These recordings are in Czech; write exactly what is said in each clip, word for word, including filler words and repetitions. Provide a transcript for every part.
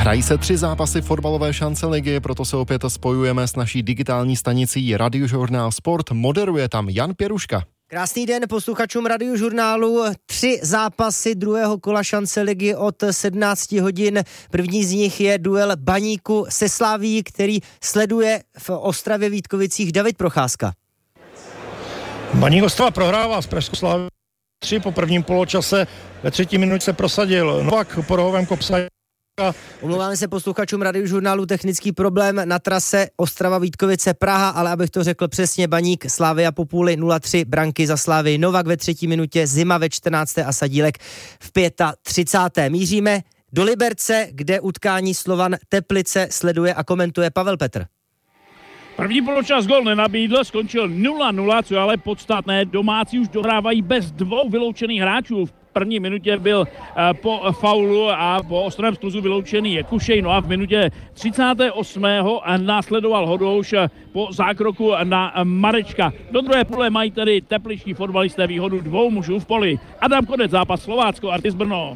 Hrají se tři zápasy fotbalové šance ligy, proto se opět spojujeme s naší digitální stanicí Radiožurnál Sport. Moderuje tam Jan Pěruška. Krásný den posluchačům Radiožurnálu. Tři zápasy druhého kola šance ligy od sedmnáct hodin. První z nich je duel Baníku se Slavií, který sleduje v Ostravě Vítkovicích David Procházka. Baník Ostrava prohrává s Pražskou Slavií tři po prvním poločase. Ve třetí minutě se prosadil Novak po rohovém kopsaji. Omlouváme se posluchačům Radiožurnálu, technický problém na trase Ostrava Vítkovice Praha, ale abych to řekl přesně, Baník Slavia po půli nula tři, branky za Slavii Novak ve třetí minutě, Zima ve čtrnácté a Sadílek v třicáté páté. Míříme do Liberce, kde utkání Slovan Teplice sleduje a komentuje Pavel Petr. První poločas gol nenabídl, skončil nula nula, co je ale podstatné, domácí už dohrávají bez dvou vyloučených hráčů. V první minutě byl uh, po faulu a po ostrém skluzu vyloučený Jekušej, no a v minutě třicáté osmé následoval Hodouš po zákroku na Marečka. Do druhé pole mají tedy tepličtí fotbalisté výhodu dvou mužů v poli. Adam Konec, zápas Slovácko, Artis Brno.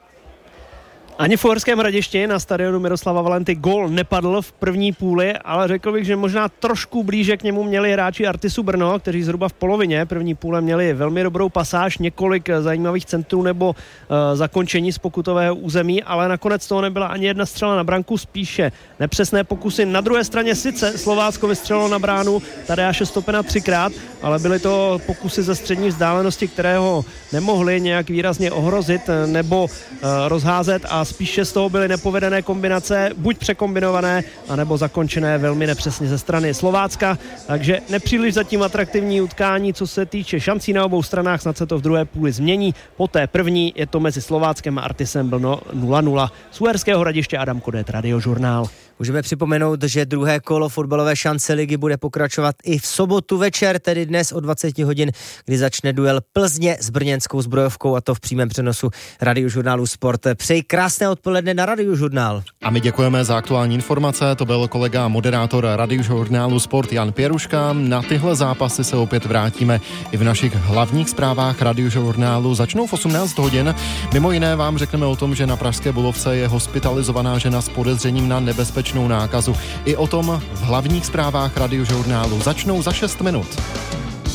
Ani v Uherském Hradišti na stadionu Miroslava Valenty gól nepadl v první půli, ale řekl bych, že možná trošku blíže k němu měli hráči Artisu Brno, kteří zhruba v polovině první půle měli velmi dobrou pasáž, několik zajímavých centrů nebo uh, zakončení z pokutového území, ale nakonec toho nebyla ani jedna střela na branku, spíše nepřesné pokusy. Na druhé straně sice Slovácko vystřelilo na bránu Tadeáše Stopena třikrát, ale byly to pokusy ze střední vzdálenosti, které ho nemohly nějak výrazně ohrozit nebo uh, rozházet, a spíše z toho byly nepovedené kombinace, buď překombinované, anebo zakončené velmi nepřesně ze strany Slovácka, takže nepříliš zatím atraktivní utkání, co se týče šancí na obou stranách, snad se to v druhé půli změní. Po té první je to mezi Slováckem a Artisem Brno nula nula. Z Uherského Hradiště Adam Kodet, Radiožurnál. Můžeme připomenout, že druhé kolo fotbalové šance ligy bude pokračovat i v sobotu večer, tedy dnes od dvacet hodin, kdy začne duel Plzně s brněnskou Zbrojovkou, a to v přímém přenosu Radiožurnálu Sport. Přeji krásné odpoledne na Radiožurnál. A my děkujeme za aktuální informace, to byl kolega moderátor Radiožurnálu Sport Jan Pěruška. Na tyhle zápasy se opět vrátíme i v našich hlavních zprávách Radiožurnálu. Začnou v osmnáct hodin. Mimo jiné vám řekneme o tom, že na Pražské Bulovce je hospitalizovaná žena s podezřením na nebezpečnou nákazu. I o tom v hlavních zprávách Radiožurnálu začnou za šest minut.